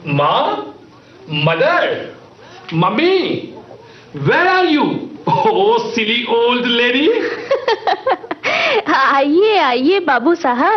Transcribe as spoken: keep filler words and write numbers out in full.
माँ, mother, mummy, where are you? Oh, silly old lady. आइए आइए बाबू साहब,